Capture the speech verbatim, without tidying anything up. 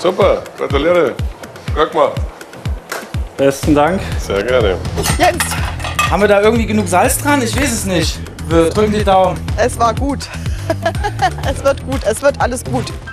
Super, gratuliere. Guck mal. Besten Dank. Sehr gerne. Jens, Haben wir da irgendwie genug Salz dran? Ich weiß es nicht. Wir drücken die Daumen. es war gut. Es wird gut, es wird alles gut.